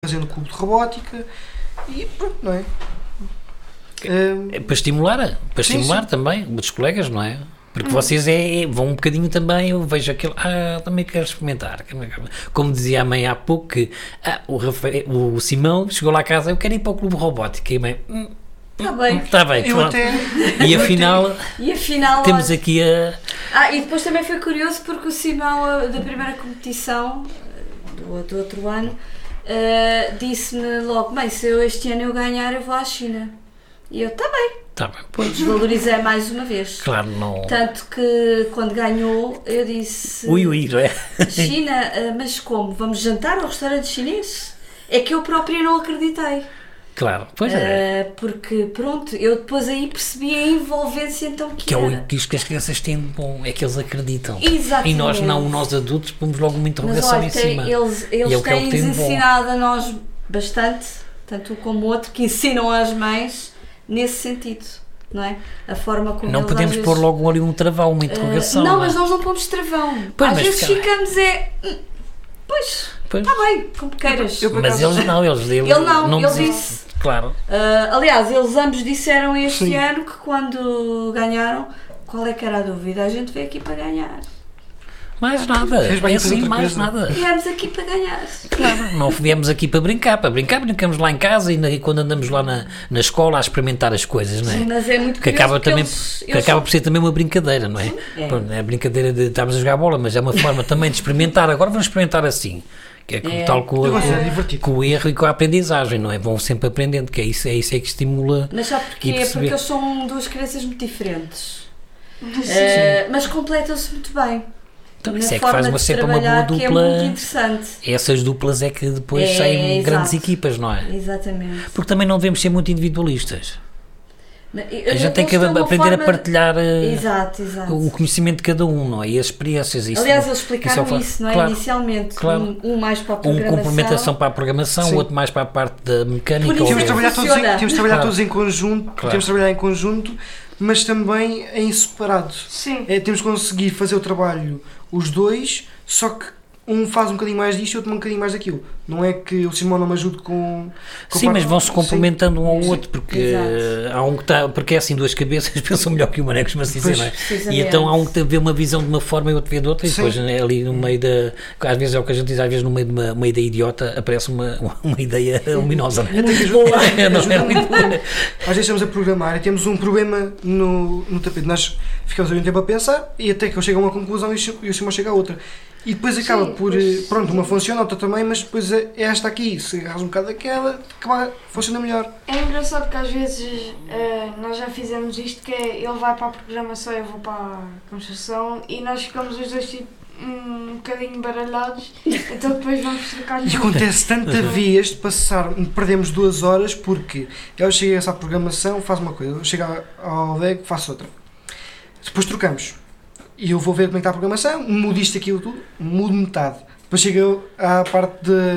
fazendo clube de robótica e pronto, não é? Para estimular sim. também os colegas, não é? Porque vocês vão um bocadinho também, eu vejo aquilo, também quero experimentar. Como dizia a mãe há pouco, que o Simão chegou lá a casa, eu quero ir para o clube de robótica, e a mãe, está bem, Eu até... E afinal, temos aqui a... e depois também foi curioso porque o Simão, da primeira competição, do outro ano, disse-me logo, mãe, se eu este ano eu ganhar, eu vou à China. E eu, está bem. Pois. Desvalorizei mais uma vez. Claro, não... Tanto que, quando ganhou, eu disse... Ui, não é? China, mas como? Vamos jantar ao restaurante chinês? É que eu própria não acreditei. Claro, pois é. Porque, pronto, eu depois aí percebi a envolvência então que era. É isso que as crianças têm de bom, é que eles acreditam. Exatamente. E nós adultos pomos logo uma interrogação em cima. Eles têm-nos ensinado a nós bastante, tanto um como o outro, que ensinam às mães nesse sentido, não é? A forma como não podemos pôr logo ali um travão, uma interrogação. Não, mas nós não pomos travão. Pois, às vezes ficamos Pois, está bem, como queiras. Mas eles não, ele disse. Claro. Aliás, eles ambos disseram este ano que quando ganharam, qual é que era a dúvida? A gente veio aqui para ganhar. Mais nada, mais nada. Viemos aqui para ganhar. Claro, não viemos aqui para brincar, brincamos lá em casa e quando andamos lá na escola a experimentar as coisas, não é? Sim, mas é muito que acaba por ser também uma brincadeira, não é? Sim, é. Pronto, é a brincadeira de estarmos a jogar bola, mas é uma forma também de experimentar. Agora vamos experimentar assim. Que é tal com o erro e com a aprendizagem, não é? Vão sempre aprendendo, que é isso que estimula. Mas sabe porquê? É porque eles são duas crianças muito diferentes. Mas completam-se muito bem. Então, isso é que faz sempre uma boa dupla. Que é muito interessante. Essas duplas é que depois saem grandes equipas, não é? Exatamente. Porque também não devemos ser muito individualistas. A gente tem que aprender a partilhar exato. o conhecimento de cada um, não é? E as experiências. Aliás, eles explicaram isso, não é? Claro, inicialmente. Claro. Um mais para a programação. Complementação para a programação, o outro mais para a parte da mecânica. Temos de trabalhar todos em conjunto, temos de trabalhar em conjunto, mas também em separado. Sim. Temos de conseguir fazer o trabalho os dois, só que um faz um bocadinho mais disto e outro um bocadinho mais daquilo. Não é que o Simão não me ajude com sim, mas vão-se complementando um ao outro, porque há um que está, porque é assim, duas cabeças pensam melhor que uma, né? Como assim dizer, não é? E então há um que vê uma visão de uma forma e outro vê de outra, e depois ali no meio às vezes é o que a gente diz, às vezes no meio de uma ideia idiota aparece uma ideia luminosa. Às vezes estamos a programar e temos um problema no tapete, nós ficamos ali um tempo a pensar e até que eu chego a uma conclusão e o Simão chega a outra. E depois acaba por, pronto, uma funciona, outra também, mas depois é esta aqui, se agarras um bocado daquela, funciona melhor. É engraçado que às vezes nós já fizemos isto, que é ele vai para a programação e eu vou para a construção e nós ficamos os dois tipo um bocadinho baralhados, então depois vamos trocar. E acontece tanta vez de perdemos 2 horas porque eu chego a essa programação, faço uma coisa, eu chego ao DEG, faço outra. Depois trocamos. E eu vou ver como é que está a programação, mudo isto, aquilo, tudo, mudo metade. Depois chego à parte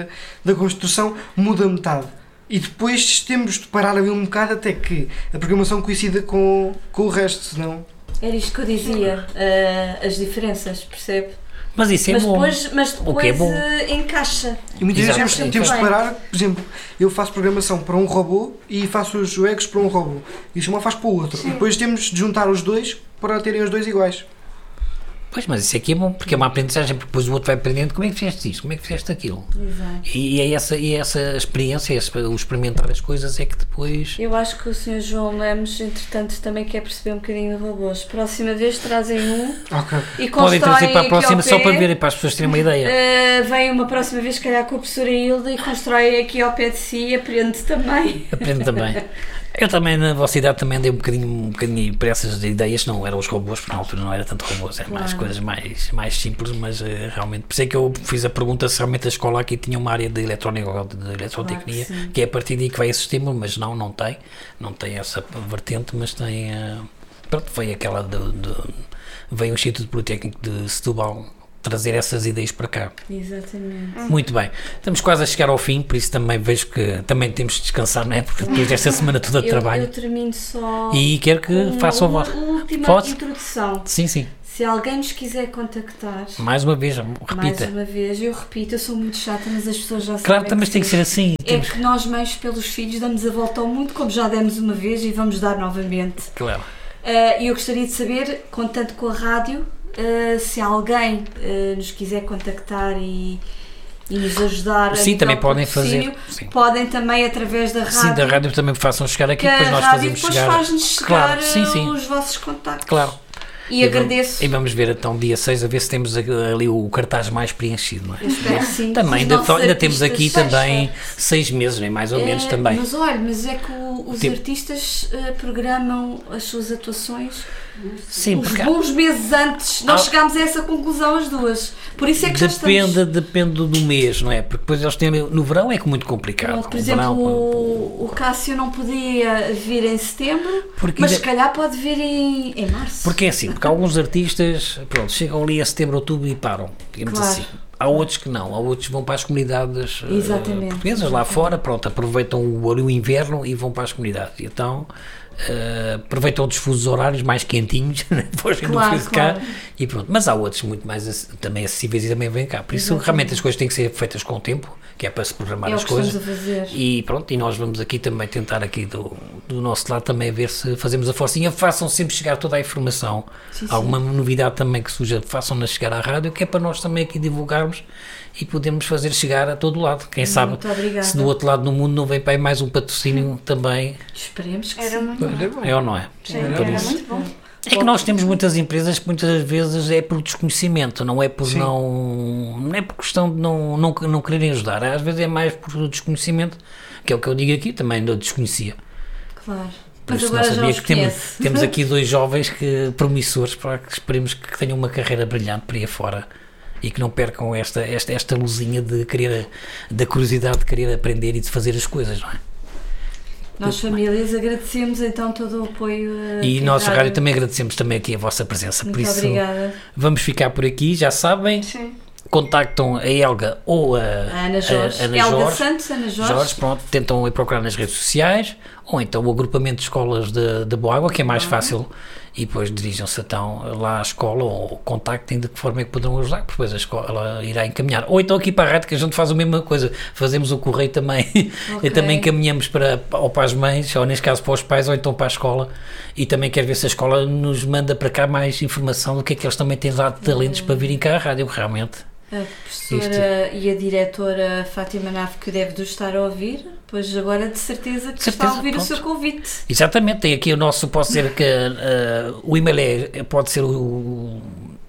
da construção, muda metade. E depois temos de parar ali um bocado até que a programação coincida com o resto, senão... Era isto que eu dizia, as diferenças, percebe? Mas isso é bom. Mas depois é bom. Encaixa. E muitas vezes temos de parar, por exemplo, eu faço programação para um robô e faço os UX para um robô. E o Simão faz para o outro. Sim. E depois temos de juntar os dois para terem os dois iguais. Pois, mas isso aqui é bom, porque é uma aprendizagem, porque depois o outro vai aprendendo como é que fizeste isto, como é que fizeste aquilo. Exato. E essa experiência, o experimentar as coisas é que depois... Eu acho que o Sr. João Lemos, entretanto, também quer perceber um bocadinho de robôs. Próxima vez trazem um e podem trazer para a próxima pé, só para ver e para as pessoas terem uma ideia. Vem uma próxima vez, se calhar, com a professora Hilda e constrói aqui ao pé de si e aprende também. Aprende também. Eu também, na vossa idade, também andei um bocadinho para essas ideias, não eram os robôs, porque na altura não era tanto robôs, eram mais coisas mais simples, mas realmente, por isso é que eu fiz a pergunta se realmente a escola aqui tinha uma área de eletrónica ou de eletrotecnia, que é a partir daí que vai esse estímulo, mas não tem essa vertente, mas tem, pronto, veio aquela veio o Instituto Politécnico de Setúbal trazer essas ideias para cá. Exatamente. Muito bem. Estamos quase a chegar ao fim, por isso também vejo que também temos de descansar, não é? Porque depois desta semana toda de trabalho. Eu termino só e quero que faça o vosso. última introdução. Sim. Se alguém nos quiser contactar, Mais uma vez, repita. eu repito, eu sou muito chata, mas as pessoas já sabem. Claro, mas tem que ser assim. É que nós, mães pelos filhos, damos a volta ao mundo, como já demos uma vez e vamos dar novamente. Claro. E eu gostaria de saber, contando com a rádio, se alguém nos quiser contactar e nos ajudar. Sim, também podem fazer. Sim. Podem também através da rádio. Sim, da rádio também façam chegar aqui, depois nós fazemos chegar. Faz-nos chegar claro, sim. os vossos contactos. Claro. E agradeço. E vamos ver então dia 6 a ver se temos ali o cartaz mais preenchido, não é? Eu espero sim. Também ainda temos aqui também 6 meses, nem mais ou menos também. Mas olha, é que os artistas programam as suas atuações uns bons meses antes. Nós chegámos a essa conclusão as duas. Por isso é que já estamos... Depende do mês, não é? Porque depois eles têm... No verão é muito complicado. Por exemplo, o Cássio não podia vir em setembro, mas se calhar pode vir em março. Porque é assim, porque alguns artistas chegam ali a setembro, outubro e param, digamos assim. Há outros que não, há outros que vão para as comunidades portuguesas lá fora, aproveitam o inverno e vão para as comunidades. E então aproveitam os fusos horários mais quentinhos, fogem do frio de cá e pronto. Mas há outros muito mais também acessíveis e também vêm cá. Por isso realmente as coisas têm que ser feitas com o tempo, que é para se programar as coisas. E pronto, e nós vamos aqui também tentar aqui do nosso lado também ver se fazemos a forcinha. Façam sempre chegar toda a informação. Alguma novidade também que surja, façam-na chegar à rádio, que é para nós também aqui divulgarmos e podemos fazer chegar a todo lado. Quem sabe se do outro lado do mundo não vem para aí mais um patrocínio também. Esperemos que era muito bom. É ou não é? Sim, era muito bom. É que nós temos muitas empresas que muitas vezes é por desconhecimento, não é por não é por questão de não quererem ajudar, às vezes é mais por desconhecimento, que é o que eu digo aqui, também não desconhecia. Claro. Por isso não sabia que temos aqui 2 jovens promissores para que esperemos que tenham uma carreira brilhante para aí fora e que não percam esta luzinha da curiosidade de querer aprender e de fazer as coisas, não é? Nós famílias agradecemos então todo o apoio e nós rádio também agradecemos também aqui a vossa presença. Muito por isso obrigada. Vamos ficar por aqui, já sabem. Sim. Contactam a Helga ou a Ana Jorge. Helga Santos, Ana Jorge. Pronto, tentam ir procurar nas redes sociais ou então o agrupamento de escolas de Boágua, que é mais fácil, e depois dirijam-se então lá à escola ou contactem de que forma é que poderão ajudar, porque depois a escola irá encaminhar. Ou então aqui para a rádio, que a gente faz a mesma coisa, fazemos o correio também, e também encaminhamos para as mães, ou neste caso para os pais, ou então para a escola, e também quero ver se a escola nos manda para cá mais informação do que é que eles também têm lá de talentos para virem cá à rádio, realmente. A professora e a diretora Fátima Nave, que deve estar a ouvir, pois agora de certeza que está a ouvir o seu convite. Exatamente, tem aqui o nosso, pode ser que o e-mail pode ser o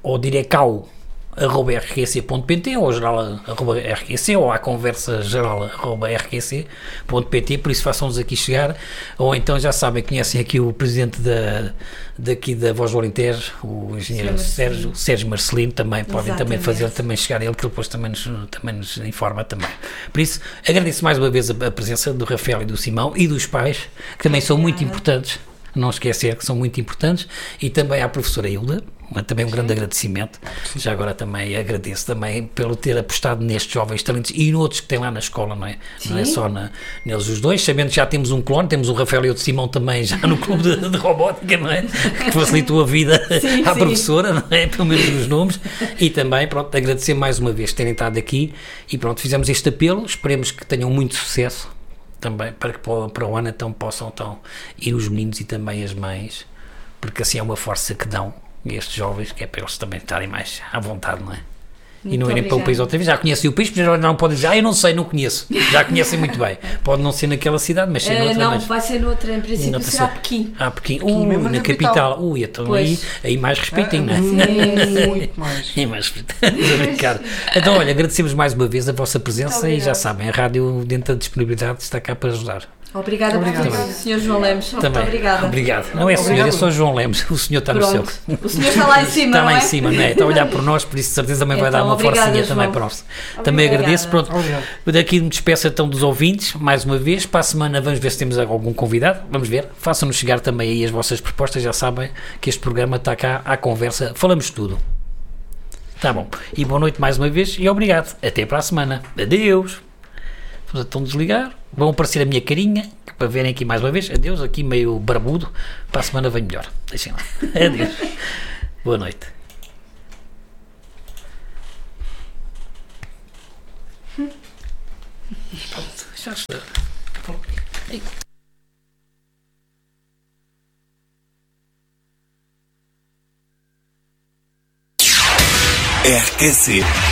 direcau@rqc.pt ou geral@rqc ou à conversa geral@rqc.pt, por isso façam-nos aqui chegar, ou então já sabem, conhecem aqui o presidente daqui da Voz do Alentejo, o engenheiro Sérgio Marcelino, também podem também fazer chegar ele, que ele depois também nos informa também. Por isso, agradeço mais uma vez a presença do Rafael e do Simão e dos pais, que também são muito importantes, não esquecer que são muito importantes, e também à professora Hilda, também um grande agradecimento. Já agora também agradeço também pelo ter apostado nestes jovens talentos e noutros que tem lá na escola, não é? Não é só neles os dois, sabendo que já temos um clone, temos o Rafael e o Simão também já no clube de robótica, não é? Que facilitou a vida à professora, não é? Pelo menos nos nomes, e também, pronto, agradecer mais uma vez terem estado aqui e pronto, fizemos este apelo, esperemos que tenham muito sucesso também, para que para o ano então possam ir os meninos e também as mães, porque assim é uma força que dão estes jovens, que é para eles também estarem mais à vontade, não é? E não irem para o país outra vez. Já conhecem o país, mas já não podem dizer, eu não sei, não conheço. Já conhecem muito bem. Pode não ser naquela cidade, mas ser noutra. Não, vai ser noutra, em princípio será Pequim. Pequim. Na capital. Então aí mais respeitem, não é? Muito mais. É mais respeitem. Então, olha, agradecemos mais uma vez a vossa presença e já sabem, a rádio, dentro da disponibilidade, está cá para ajudar. Obrigada por tudo, Sr. João Lemos. Muito obrigada. Obrigado. Não é o senhor, é só João Lemos. O senhor está no céu. O senhor está lá em cima, está lá em cima, não é? Está a olhar por nós, por isso de certeza também vai dar uma forcinha também para nós. Também agradeço. Pronto. Daqui me despeço então dos ouvintes, mais uma vez. Para a semana vamos ver se temos algum convidado. Vamos ver. Façam-nos chegar também aí as vossas propostas. Já sabem que este programa está cá à conversa. Falamos tudo. Tá bom. E boa noite mais uma vez e obrigado. Até para a semana. Adeus. Vamos então desligar. Vão aparecer a minha carinha para verem aqui mais uma vez. Adeus, aqui meio barbudo. Para a semana vem melhor. Deixem lá. Adeus. Boa noite. Já está. RQC